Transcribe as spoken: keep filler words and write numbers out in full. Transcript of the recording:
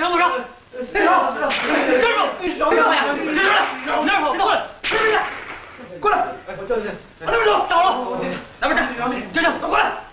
上不上？队长，站住！老杨呀，站住！往哪儿跑？过来！过来！过来！我叫你，那边走，找了。那边站，站站，过来！